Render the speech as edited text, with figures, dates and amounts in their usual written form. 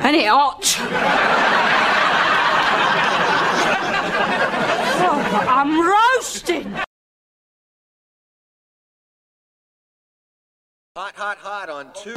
And it hot. Oh, I'm roasting. Hot, hot, hot on 2.